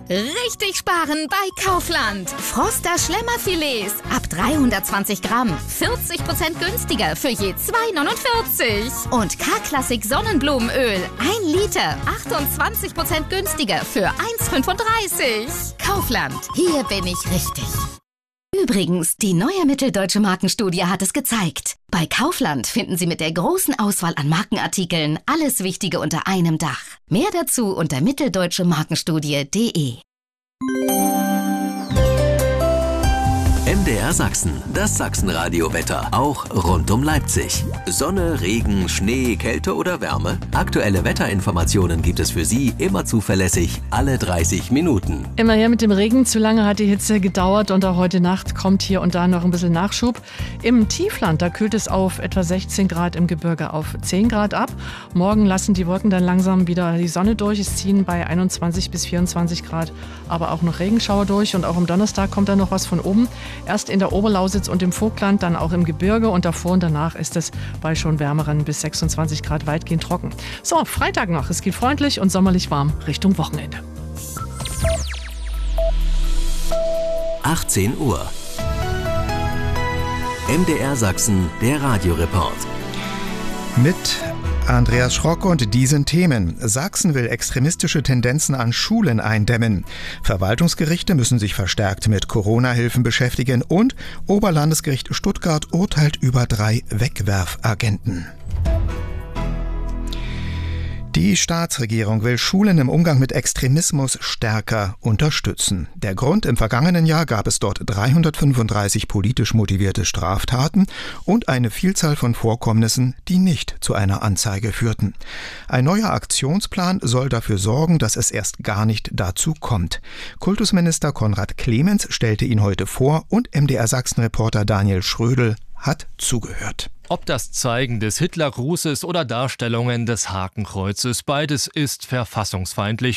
Richtig sparen bei Kaufland. Froster Schlemmerfilets ab 320 Gramm. 40% günstiger für je 2,49. Und K-Klassik Sonnenblumenöl 1 Liter. 28% günstiger für 1,35. Kaufland. Hier bin ich richtig. Übrigens, die neue Mitteldeutsche Markenstudie hat es gezeigt. Bei Kaufland finden Sie mit der großen Auswahl an Markenartikeln alles Wichtige unter einem Dach. Mehr dazu unter mitteldeutschemarkenstudie.de. MDR Sachsen, das Sachsenradio-Wetter, auch rund um Leipzig. Sonne, Regen, Schnee, Kälte oder Wärme? Aktuelle Wetterinformationen gibt es für Sie immer zuverlässig, alle 30 Minuten. Immer her mit dem Regen, zu lange hat die Hitze gedauert und auch heute Nacht kommt hier und da noch ein bisschen Nachschub. Im Tiefland, da kühlt es auf etwa 16 Grad, im Gebirge auf 10 Grad ab. Morgen lassen die Wolken dann langsam wieder die Sonne durch. Es ziehen bei 21 bis 24 Grad aber auch noch Regenschauer durch und auch am Donnerstag kommt dann noch was von oben. Erst in der Oberlausitz und im Vogtland, dann auch im Gebirge und davor und danach ist es bei schon wärmeren bis 26 Grad weitgehend trocken. So, Freitag noch. Es geht freundlich und sommerlich warm Richtung Wochenende. 18 Uhr. MDR Sachsen, der Radioreport. Mit Andreas Schrocke und diesen Themen. Sachsen will extremistische Tendenzen an Schulen eindämmen. Verwaltungsgerichte müssen sich verstärkt mit Corona-Hilfen beschäftigen und Oberlandesgericht Stuttgart urteilt über 3 Wegwerfagenten. Die Staatsregierung will Schulen im Umgang mit Extremismus stärker unterstützen. Der Grund: im vergangenen Jahr gab es dort 335 politisch motivierte Straftaten und eine Vielzahl von Vorkommnissen, die nicht zu einer Anzeige führten. Ein neuer Aktionsplan soll dafür sorgen, dass es erst gar nicht dazu kommt. Kultusminister Konrad Clemens stellte ihn heute vor und MDR Sachsen-Reporter Daniel Schrödel hat zugehört. Ob das Zeigen des Hitlergrußes oder Darstellungen des Hakenkreuzes, beides ist verfassungsfeindlich